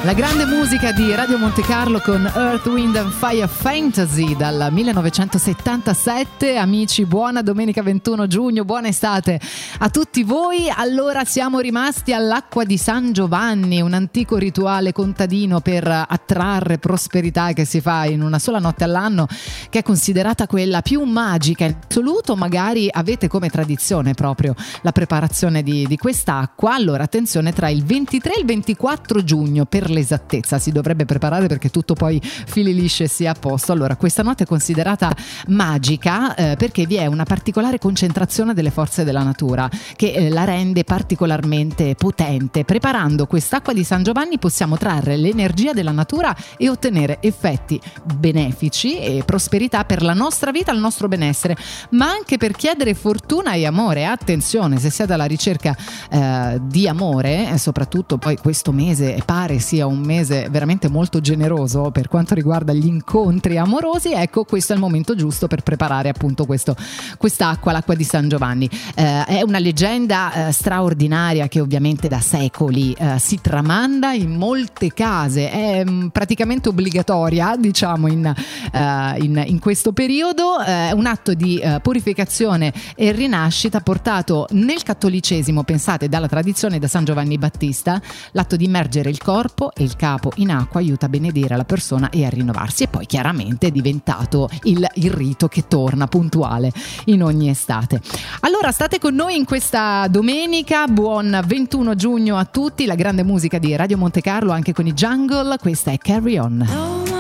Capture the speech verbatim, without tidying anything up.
La grande musica di Radio Monte Carlo con Earth, Wind and Fire Fantasy dal millenovecentosettantasette. Amici, buona domenica ventuno giugno, buona estate a tutti voi. Allora, siamo rimasti all'acqua di San Giovanni, un antico rituale contadino per attrarre prosperità che si fa in una sola notte all'anno, che è considerata quella più magica in assoluto. Magari avete come tradizione proprio la preparazione di, di quest'acqua. Allora, attenzione, tra il ventitré e il ventiquattro giugno per l'esattezza si dovrebbe preparare, perché tutto poi fili lisce e sia a posto. Allora, questa notte è considerata magica eh, perché vi è una particolare concentrazione delle forze della natura che eh, la rende particolarmente potente. Preparando quest'acqua di San Giovanni possiamo trarre l'energia della natura e ottenere effetti benefici e prosperità per la nostra vita, il nostro benessere, ma anche per chiedere fortuna e amore. Attenzione, se siete alla ricerca eh, di amore, e soprattutto poi questo mese pare sia un mese veramente molto generoso per quanto riguarda gli incontri amorosi, ecco, questo è il momento giusto per preparare appunto questo, quest'acqua, l'acqua di San Giovanni. Eh, è una leggenda eh, straordinaria che ovviamente da secoli eh, si tramanda in molte case, è mh, praticamente obbligatoria, diciamo, in, eh, in, in questo periodo. È eh, un atto di eh, purificazione e rinascita portato nel cattolicesimo, pensate, dalla tradizione da San Giovanni Battista. L'atto di immergere il corpo e il capo in acqua aiuta a benedire la persona e a rinnovarsi, e poi chiaramente è diventato il, il rito che torna puntuale in ogni estate. Allora, state con noi in questa domenica, buon ventuno giugno a tutti. La grande musica di Radio Monte Carlo anche con i Jungle, questa è Carry On.